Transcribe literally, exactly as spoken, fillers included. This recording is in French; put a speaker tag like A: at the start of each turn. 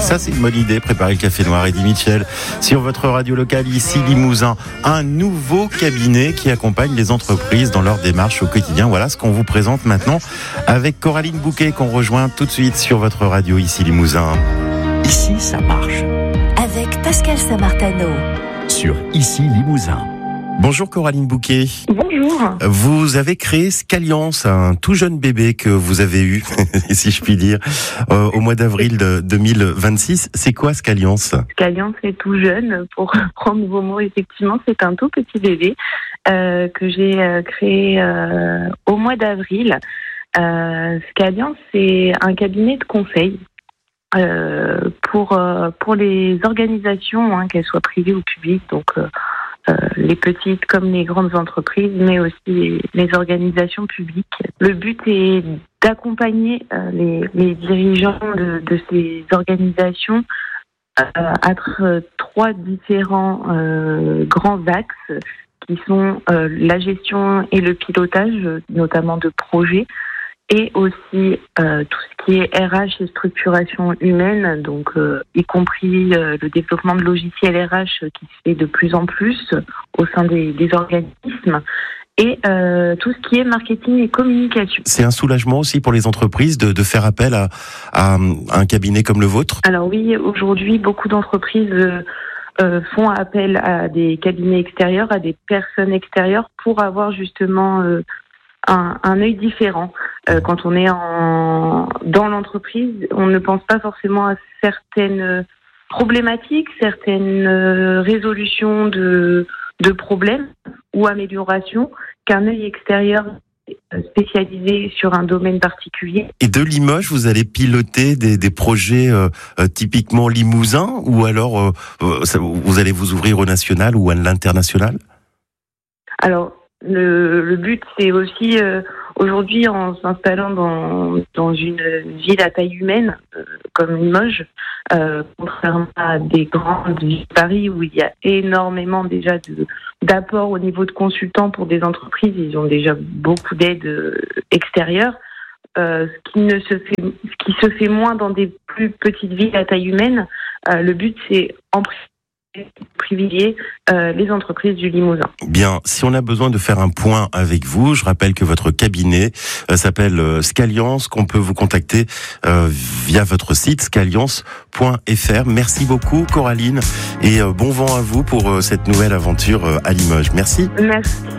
A: Ça, c'est une bonne idée. Préparez le café noir. Eddie Mitchell sur votre radio locale ici Limousin. Un nouveau cabinet qui accompagne les entreprises dans leur démarche au quotidien. Voilà ce qu'on vous présente maintenant avec Coraline Bouquet qu'on rejoint tout de suite sur votre radio ici Limousin.
B: Ici, ça marche.
C: Avec Pascal Samartano.
B: Sur Ici Limousin.
A: Bonjour Coraline Bouquet.
D: Bonjour.
A: Vous avez créé Scalliance, un tout jeune bébé que vous avez eu, si je puis dire, euh, au mois d'avril de deux mille vingt-six. C'est quoi Scalliance ?
D: Scalliance est tout jeune, pour prendre vos mots, effectivement, c'est un tout petit bébé euh, que j'ai euh, créé euh, au mois d'avril. Euh, Scalliance, c'est un cabinet de conseil euh, pour, euh, pour les organisations, hein, qu'elles soient privées ou publiques, donc euh, Euh, les petites comme les grandes entreprises, mais aussi les, les organisations publiques. Le but est d'accompagner euh, les, les dirigeants de, de ces organisations euh, à tr- trois différents euh, grands axes qui sont euh, la gestion et le pilotage, notamment de projets, et aussi euh, tout ce qui est R H et structuration humaine, donc euh, y compris euh, le développement de logiciels R H qui se fait de plus en plus au sein des, des organismes, et euh, tout ce qui est marketing et communication.
A: C'est un soulagement aussi pour les entreprises de, de faire appel à, à un cabinet comme le vôtre ?
D: Alors oui, aujourd'hui, beaucoup d'entreprises euh, euh, font appel à des cabinets extérieurs, à des personnes extérieures pour avoir justement euh, un, un œil différent. Euh, quand on est en, dans l'entreprise, on ne pense pas forcément à certaines problématiques, certaines résolutions de, de problèmes ou améliorations qu'un œil extérieur spécialisé sur un domaine particulier.
A: Et de Limoges, vous allez piloter des, des projets euh, euh, typiquement limousins, ou alors euh, euh, ça, vous allez vous ouvrir au national ou à l'international ? Alors,
D: Le, le but, c'est aussi, euh, aujourd'hui, en s'installant dans, dans une ville à taille humaine, euh, comme Limoges, euh, contrairement à des grandes villes de Paris où il y a énormément déjà de, d'apports au niveau de consultants pour des entreprises, ils ont déjà beaucoup d'aides extérieures, euh, ce qui ne se fait, ce qui se fait moins dans des plus petites villes à taille humaine. Euh, le but, c'est en privilégier euh, les entreprises du Limousin.
A: Bien, si on a besoin de faire un point avec vous, je rappelle que votre cabinet euh, s'appelle euh, Scalliance, qu'on peut vous contacter euh, via votre site scalliance point f r. Merci beaucoup Coraline, et euh, bon vent à vous pour euh, cette nouvelle aventure euh, à Limoges. Merci.
D: Merci.